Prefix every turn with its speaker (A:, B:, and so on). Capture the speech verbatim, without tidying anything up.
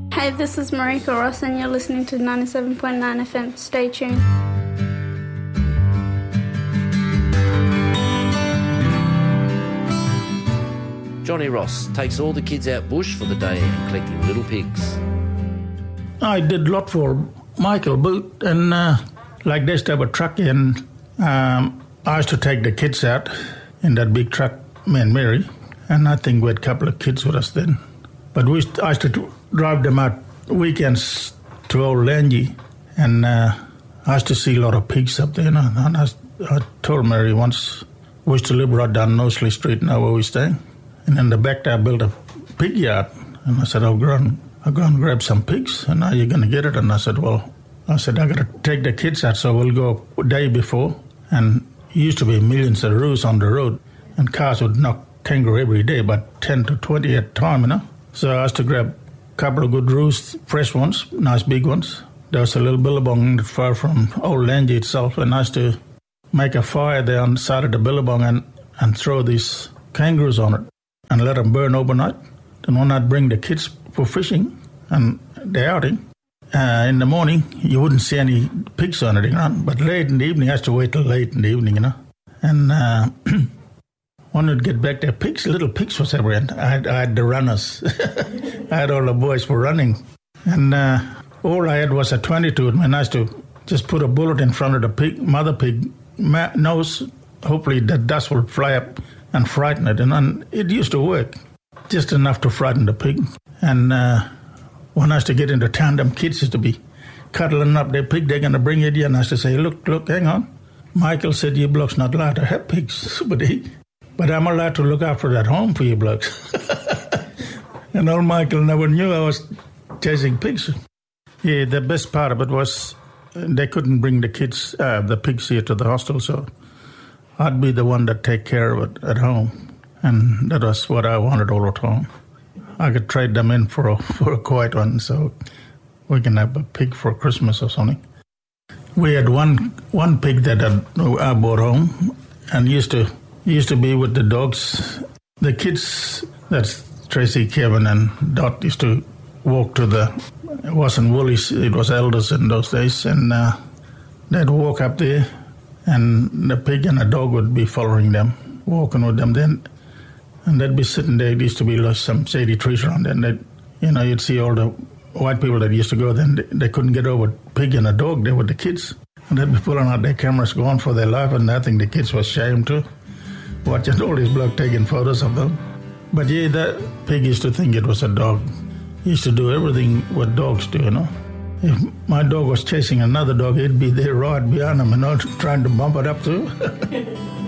A: Hey, this is Marika Ross and you're listening to ninety-seven point nine F M. Stay tuned.
B: Johnny Ross takes all the kids out bush for the day and collecting little pigs.
C: I did a lot for Michael Boot, and uh, like they used to have a truck, and um, I used to take the kids out in that big truck, me and Mary, and I think we had a couple of kids with us then. But we used, I used to drive them out weekends to Old Langy, and uh, I used to see a lot of pigs up there. You know, and I, I told Mary once, we used to live right down Nosley Street now where we staying, and in the back there I built a pig yard, and I said, I'll go and, I'll go and grab some pigs, and now you're going to get it. And I said, well, I said, I got to take the kids out, so we'll go a day before, and it used to be millions of roos on the road, and cars would knock kangaroo every day, about ten to twenty at a time, you know. So I used to grab a couple of good roos, fresh ones, nice big ones. There was a little billabong not far from Old Langy itself, and I used to make a fire there on the side of the billabong and, and throw these kangaroos on it and let them burn overnight. Then one I'd bring the kids for fishing and the outing. Uh, in the morning, you wouldn't see any pigs or anything around, but late in the evening, I used to wait till late in the evening, you know. And uh, when we'd get back there, pigs, little pigs was everywhere. I had, I had the runners. I had all the boys for running. And uh, all I had was a twenty-two, and I used to just put a bullet in front of the pig, mother pig ma- nose. Hopefully the dust would fly up and frighten it. And, and it used to work, just enough to frighten the pig. And uh, when I used to get into town, them kids used to be cuddling up their pig. They're going to bring it here. And I used to say, look, look, hang on. Michael said you blokes not allowed to have pigs. But, he, but I'm allowed to look after that home for you blokes. And old Michael never knew I was chasing pigs. Yeah, the best part of it was they couldn't bring the kids, uh, the pigs here to the hostel. So I'd be the one that take care of it at home. And that was what I wanted all the time. I could trade them in for a, for a quiet one, so we can have a pig for Christmas or something. We had one one pig that I brought home, and used to used to be with the dogs. The kids, that's Tracy, Kevin, and Dot, used to walk to the. It wasn't Woolies, it was Elders in those days, and uh, they'd walk up there, and the pig and the dog would be following them, walking with them. Then. And they'd be sitting there. There used to be like some shady trees around there. And they'd, you know, you'd see all the white people that used to go there, and they, they couldn't get over pig and a dog there with the kids. And they'd be pulling out their cameras, going for their life, and I think the kids were ashamed too, watching all these blokes taking photos of them. But yeah, that pig used to think it was a dog. He used to do everything what dogs do, you know. If my dog was chasing another dog, he'd be there right behind him, you know, trying to bump it up too.